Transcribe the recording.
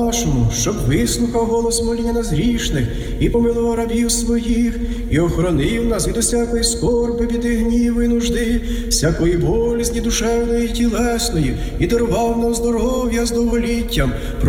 нашому, щоб вислухав голос моління нас грішних і помилував рабів своїх, і охоронив нас від усякої скорби, біди, гніву і нужди, всякої болізні душевної і тілесної, і дарував нам здоров'я з довголіттям,